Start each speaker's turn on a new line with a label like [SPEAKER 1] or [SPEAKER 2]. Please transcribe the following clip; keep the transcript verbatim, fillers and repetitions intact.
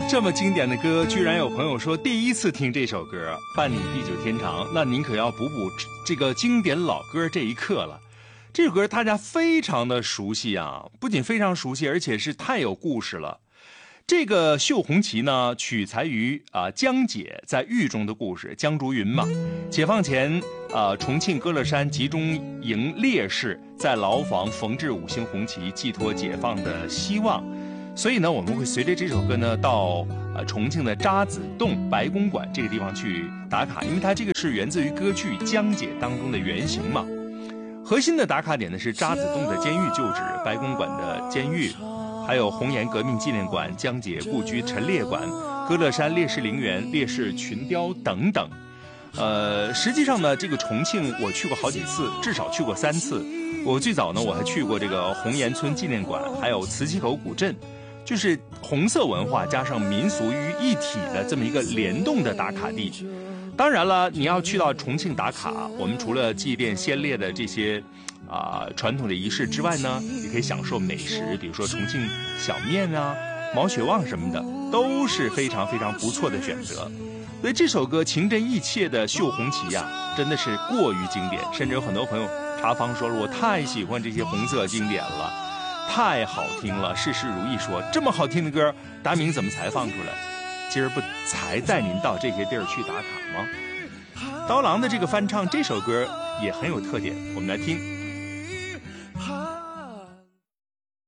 [SPEAKER 1] 这么经典的歌，居然有朋友说第一次听这首歌《伴你地久天长》，那您可要补补这个经典老歌这一课了。这首歌大家非常的熟悉啊，不仅非常熟悉，而且是太有故事了。这个《绣红旗》呢，取材于啊江姐在狱中的故事。江竹云嘛，解放前啊重庆歌乐山集中营烈士在牢房缝制五星红旗，寄托解放的希望。所以呢，我们会随着这首歌呢，到呃重庆的渣滓洞白公馆这个地方去打卡，因为它这个是源自于歌剧《江姐》当中的原型嘛。核心的打卡点呢是渣滓洞的监狱旧址、白公馆的监狱，还有红岩革命纪念馆、江姐故居陈列馆、歌乐山烈士陵园、烈士群雕等等。呃，实际上呢，这个重庆我去过好几次，至少去过三次。我最早呢，我还去过这个红岩村纪念馆，还有磁器口古镇。就是红色文化加上民俗于一体的这么一个联动的打卡地。当然了，你要去到重庆打卡，我们除了祭奠先烈的这些啊、呃、传统的仪式之外呢，也可以享受美食，比如说重庆小面啊、毛血旺什么的，都是非常非常不错的选择。所以这首歌情真意切的《绣红旗》呀，真的是过于经典，甚至有很多朋友查房说了，我太喜欢这些红色经典了。太好听了，事事如意说这么好听的歌，达明怎么才放出来？今儿不才带您到这些地儿去打卡吗？刀郎的这个翻唱这首歌也很有特点，我们来听。